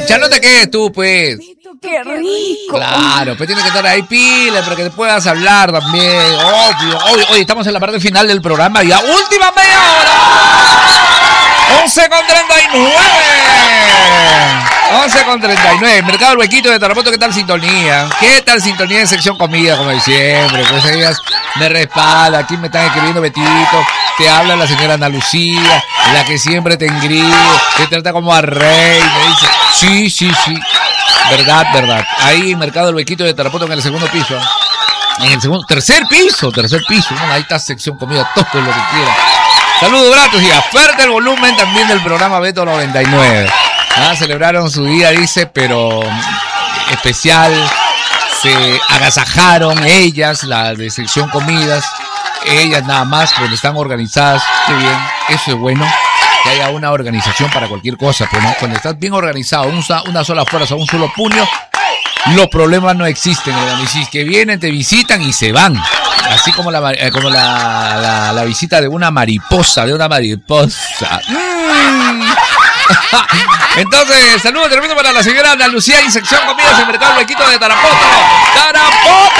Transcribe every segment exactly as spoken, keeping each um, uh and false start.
Ya no te quedes tú, pues. ¡Qué rico! Claro, pues tiene que estar ahí pila para que te puedas hablar también. Obvio. Hoy, hoy estamos en la parte final del programa. Ya última media hora. once con treinta y nueve. once con treinta y nueve. Mercado El Huequito de Tarapoto. ¿Qué tal sintonía? ¿Qué tal sintonía en sección comida? Como de siempre. Pues ellas me respaldan. Aquí me están escribiendo Betito. Te habla la señora Ana Lucía, la que siempre te engríe, te trata como a rey. Me dice, sí, sí, sí. Verdad, verdad. Ahí, Mercado El Huequito de Tarapoto en el segundo piso. En el segundo, tercer piso, tercer piso. ¿No? Ahí está sección comida, todo lo que quiera. Saludos gratos y fuerte el volumen también del programa Beto noventa y nueve. Ah, celebraron su día, dice, pero especial. Se agasajaron ellas, las de sección comidas. Ellas nada más, porque están organizadas. Qué bien, eso es bueno. Que haya una organización para cualquier cosa, pues, ¿no? Cuando estás bien organizado, una, una sola fuerza, un solo puño, los problemas no existen, ¿no? Que vienen, te visitan y se van. Así como la, como la, la, la visita de una mariposa, de una mariposa. Mm. Entonces, saludos tremendo para la señora Ana Lucía y sección comidas en Mercado El Huequito de Tarapoto. ¡Tarapoto!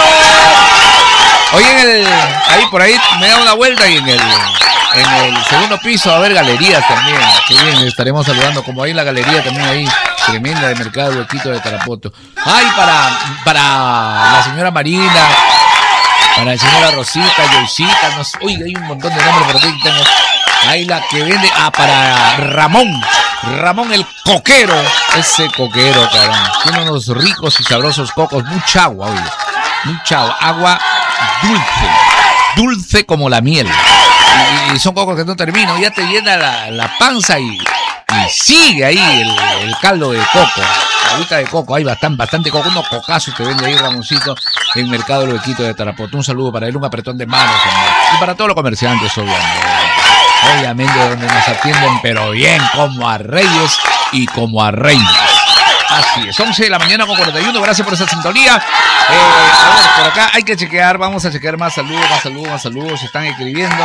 Hoy en el, ahí por ahí me da una vuelta y en el, en el segundo piso va a haber galerías también. Qué bien, estaremos saludando como ahí la galería también ahí, tremenda de Mercado El Huequito de Tarapoto. Ay, para, para la señora Marina, para la señora Rosita, Joycita, no sé, uy, hay un montón de nombres por aquí tengo. Ahí la que vende, ah, para Ramón, Ramón el coquero, ese coquero, caramba, tiene unos ricos y sabrosos cocos, mucha agua, oye, mucha agua, agua dulce, dulce como la miel. Y, y son cocos que no terminan, ya te llena la, la panza y, y sigue ahí el, el caldo de coco, la agüita de coco, hay bastante, bastante coco, unos cocazos que vende ahí Ramoncito en Mercado El Huequito de Tarapoto. Un saludo para él, un apretón de manos también. Y para todos los comerciantes, obviamente. Obviamente donde nos atienden, pero bien, como a reyes y como a reinas. Así es, once de la mañana con cuarenta y uno, gracias por esa sintonía. Eh, a ver, por acá hay que chequear, vamos a chequear más saludos, más saludos, más saludos. Están escribiendo.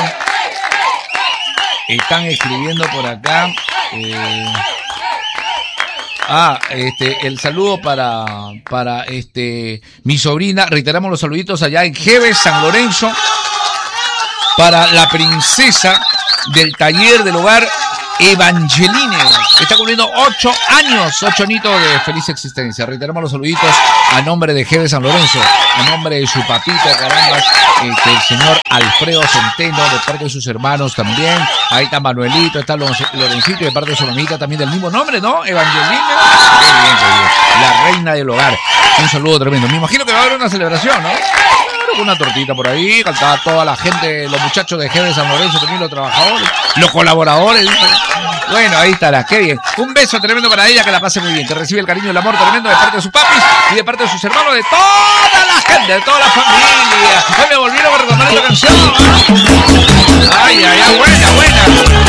Están escribiendo por acá. Eh, ah, este, el saludo para, para este, mi sobrina. Reiteramos los saluditos allá en Jeves, San Lorenzo. Para la princesa del taller del hogar, Evangeline. Está cumpliendo ocho años, ocho añitos de feliz existencia. Reiteramos los saluditos a nombre de Jeves San Lorenzo, a nombre de su papito, caramba, este, el señor Alfredo Centeno, de parte de sus hermanos también. Ahí está Manuelito, está Lorencito, de parte de su mamita también del mismo nombre, ¿no? Evangeline. Qué bien, qué bien. La reina del hogar. Un saludo tremendo. Me imagino que va a haber una celebración, ¿no? Una tortita por ahí, cantaba toda la gente, los muchachos de G de San Lorenzo, también los trabajadores, los colaboradores. Bueno, ahí estará, qué bien. Un beso tremendo para ella, que la pase muy bien, que recibe el cariño y el amor tremendo de parte de sus papis y de parte de sus hermanos, de toda la gente, de toda la familia. Hoy me volvieron a recordar esta canción. Ay, ay, ay, buena, buena.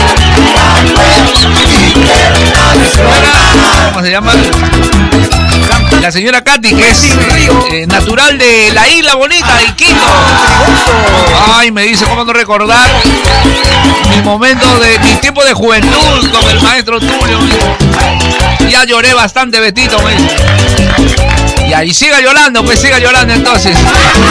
¿Cómo se llama? La señora Katy, que es eh, natural de la Isla Bonita, de Quito. Ay, me dice, ¿cómo no recordar mi momento de mi tiempo de juventud con el maestro Tulio? Ya lloré bastante, Betito, me dice. Y ahí siga llorando, pues siga llorando entonces.